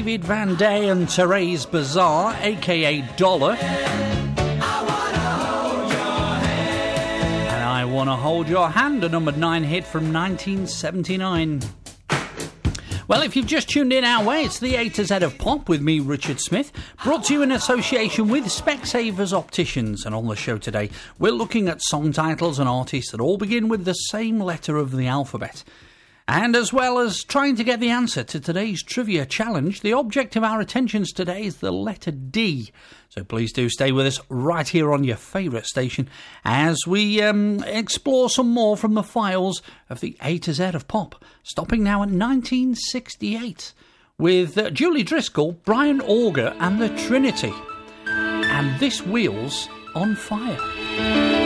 David Van Day and Therese Bazaar, a.k.a. Dollar. And I Want to Hold Your Hand, a number 9 hit from 1979. Well, if you've just tuned in our way, it's the A to Z of Pop with me, Richard Smith, brought to you in association with Specsavers Opticians. And on the show today, we're looking at song titles and artists that all begin with the same letter of the alphabet. And as well as trying to get the answer to today's trivia challenge, the object of our attentions today is the letter D. So please do stay with us right here on your favourite station as we explore some more from the files of the A to Z of Pop, stopping now at 1968 with Julie Driscoll, Brian Auger and the Trinity. And This Wheel's on Fire.